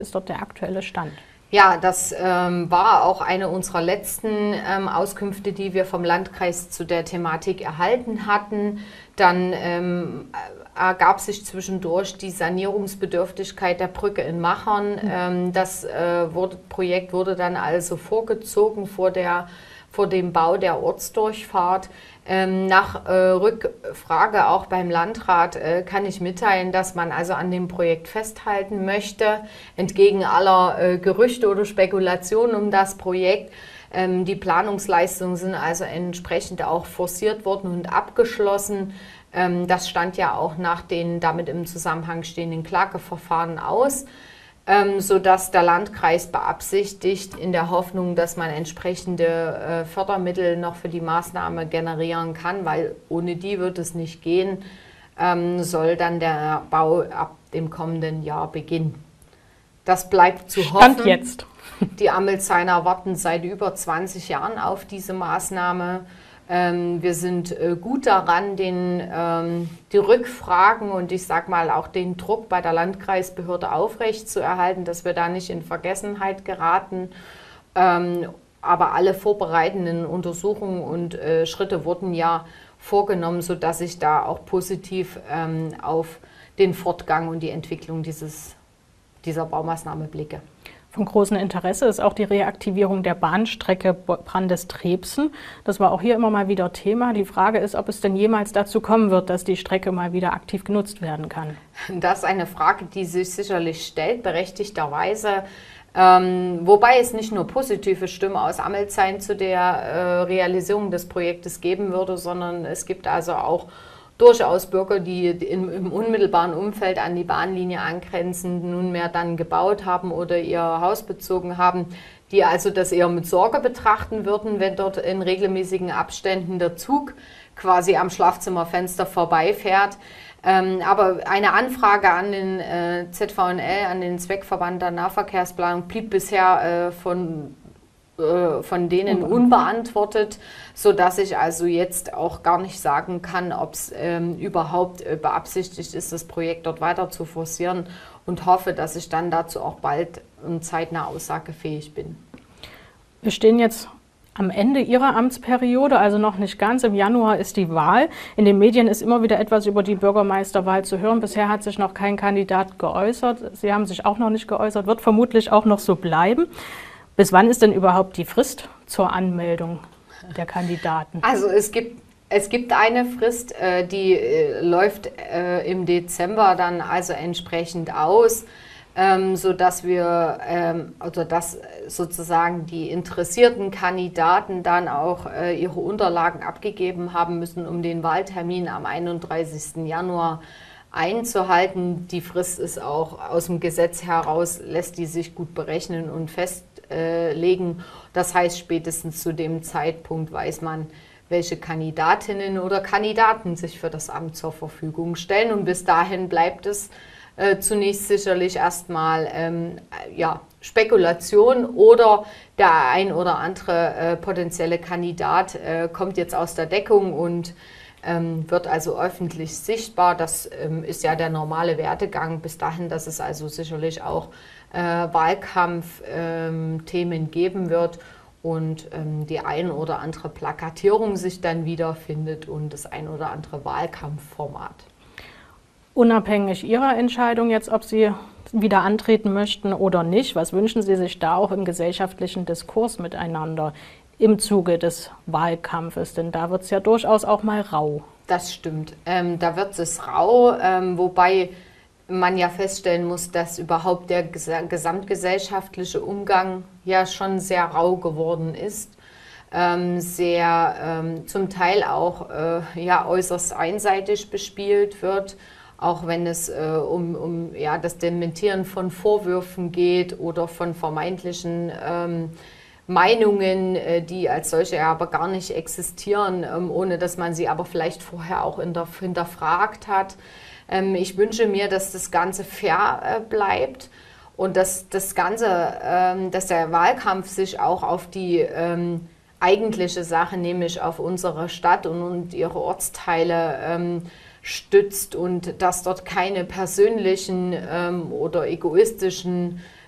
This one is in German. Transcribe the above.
ist dort der aktuelle Stand? Ja, das war auch eine unserer letzten Auskünfte, die wir vom Landkreis zu der Thematik erhalten hatten. Dann ergab sich zwischendurch die Sanierungsbedürftigkeit der Brücke in Machern. Das Projekt wurde dann also vorgezogen vor dem Bau der Ortsdurchfahrt. Nach Rückfrage auch beim Landrat kann ich mitteilen, dass man also an dem Projekt festhalten möchte, entgegen aller Gerüchte oder Spekulationen um das Projekt. Die Planungsleistungen sind also entsprechend auch forciert worden und abgeschlossen. Das stand ja auch nach den damit im Zusammenhang stehenden Klageverfahren aus, sodass der Landkreis beabsichtigt, in der Hoffnung, dass man entsprechende Fördermittel noch für die Maßnahme generieren kann, weil ohne die wird es nicht gehen, soll dann der Bau ab dem kommenden Jahr beginnen. Das bleibt zu hoffen. Stand jetzt. Die Amelzheiner warten seit über 20 Jahren auf diese Maßnahme. Wir sind gut daran, die Rückfragen und ich sage mal auch den Druck bei der Landkreisbehörde aufrechtzuerhalten, dass wir da nicht in Vergessenheit geraten. Aber alle vorbereitenden Untersuchungen und Schritte wurden ja vorgenommen, sodass ich da auch positiv auf den Fortgang und die Entwicklung dieser Baumaßnahme blicke. Von großem Interesse ist auch die Reaktivierung der Bahnstrecke Brandes-Trebsen. Das war auch hier immer mal wieder Thema. Die Frage ist, ob es denn jemals dazu kommen wird, dass die Strecke mal wieder aktiv genutzt werden kann. Das ist eine Frage, die sich sicherlich stellt, berechtigterweise. Wobei es nicht nur positive Stimmen aus Amelzheim zu der Realisierung des Projektes geben würde, sondern es gibt also auch durchaus Bürger, die im unmittelbaren Umfeld an die Bahnlinie angrenzend nunmehr dann gebaut haben oder ihr Haus bezogen haben, die also das eher mit Sorge betrachten würden, wenn dort in regelmäßigen Abständen der Zug quasi am Schlafzimmerfenster vorbeifährt. Aber eine Anfrage an den ZVNL, an den Zweckverband der Nahverkehrsplanung, blieb bisher von denen unbeantwortet, sodass ich also jetzt auch gar nicht sagen kann, ob es überhaupt beabsichtigt ist, das Projekt dort weiter zu forcieren und hoffe, dass ich dann dazu auch bald und zeitnah aussagefähig bin. Wir stehen jetzt am Ende Ihrer Amtsperiode, also noch nicht ganz. Im Januar ist die Wahl. In den Medien ist immer wieder etwas über die Bürgermeisterwahl zu hören. Bisher hat sich noch kein Kandidat geäußert. Sie haben sich auch noch nicht geäußert, wird vermutlich auch noch so bleiben. Bis wann ist denn überhaupt die Frist zur Anmeldung der Kandidaten? Also es gibt eine Frist, die läuft im Dezember dann also entsprechend aus, sodass dass sozusagen die interessierten Kandidaten dann auch ihre Unterlagen abgegeben haben müssen, um den Wahltermin am 31. Januar einzuhalten. Die Frist ist auch aus dem Gesetz heraus, lässt die sich gut berechnen und festlegen. Das heißt, spätestens zu dem Zeitpunkt weiß man, welche Kandidatinnen oder Kandidaten sich für das Amt zur Verfügung stellen. Und bis dahin bleibt es zunächst sicherlich erstmal Spekulation oder der ein oder andere potenzielle Kandidat kommt jetzt aus der Deckung und wird also öffentlich sichtbar. Das ist ja der normale Werdegang bis dahin, dass es also sicherlich auch Wahlkampfthemen geben wird und die ein oder andere Plakatierung sich dann wiederfindet und das ein oder andere Wahlkampfformat. Unabhängig Ihrer Entscheidung jetzt, ob Sie wieder antreten möchten oder nicht, was wünschen Sie sich da auch im gesellschaftlichen Diskurs miteinander im Zuge des Wahlkampfes? Denn da wird es ja durchaus auch mal rau. Das stimmt. Da wird es rau, wobei man ja feststellen muss, dass überhaupt der gesamtgesellschaftliche Umgang ja schon sehr rau geworden ist. Zum Teil auch äußerst einseitig bespielt wird, auch wenn es um das Dementieren von Vorwürfen geht oder von vermeintlichen Meinungen, die als solche aber gar nicht existieren, ohne dass man sie aber vielleicht vorher auch hinterfragt hat. Ich wünsche mir, dass das Ganze fair bleibt und dass dass der Wahlkampf sich auch auf die eigentliche Sache, nämlich auf unsere Stadt und ihre Ortsteile stützt und dass dort keine persönlichen oder egoistischen